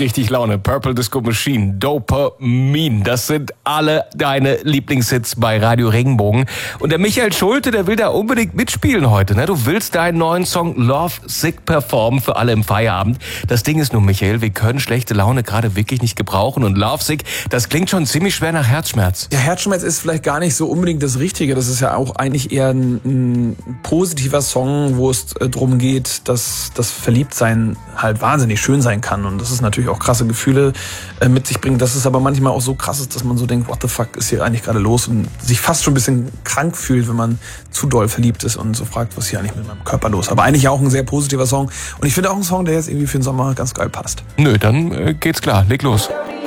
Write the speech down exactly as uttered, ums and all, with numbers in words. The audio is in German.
richtig Laune. Purple Disco Machine, Dopamin. Das sind alle deine Lieblingshits bei Radio Regenbogen. Und der Michael Schulte, der will da unbedingt mitspielen heute. Ne? Du willst deinen neuen Song Love Sick performen für alle im Feierabend. Das Ding ist nur, Michael, wir können schlechte Laune gerade wirklich nicht gebrauchen. Und Love Sick, das klingt schon ziemlich schwer nach Herzschmerz. Ja, Herzschmerz ist vielleicht gar nicht so unbedingt das Richtige. Das ist ja auch eigentlich eher ein, ein positiver Song, wo es äh, darum geht, dass das Verliebtsein halt wahnsinnig schön sein kann. Und das ist natürlich auch krasse Gefühle äh, mit sich bringt. Dass es aber manchmal auch so krass ist, dass man so denkt, what the fuck ist hier eigentlich gerade los? Und sich fast schon ein bisschen krank fühlt, wenn man zu doll verliebt ist und so fragt, was ist hier eigentlich mit meinem Körper los? Aber eigentlich auch ein sehr positiver Song. Und ich finde auch ein Song, der jetzt irgendwie für den Sommer ganz geil passt. Nö, dann äh, geht's klar. Leg los.